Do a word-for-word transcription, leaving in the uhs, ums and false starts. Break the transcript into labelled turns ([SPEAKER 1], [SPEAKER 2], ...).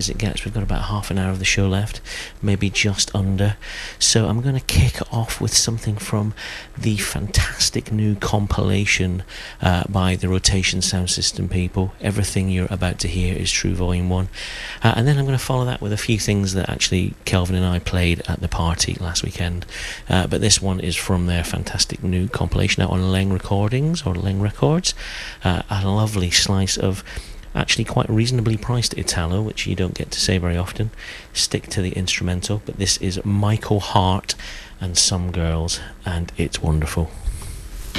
[SPEAKER 1] as it gets. We've got about half an hour of the show left, maybe just under. So I'm going to kick off with something from the fantastic new compilation uh, by the Rotation Sound System people. Everything you're about to hear is True Volume one. Uh, and then I'm going to follow that with a few things that actually Kelvin and I played at the party last weekend. Uh, but this one is from their fantastic new compilation out on Leng Recordings, or Leng Records. Uh, a lovely slice of actually quite reasonably priced Italo, which you don't get to say very often. Stick to the instrumental, but this is Michael Hart and Some Girls, and it's wonderful.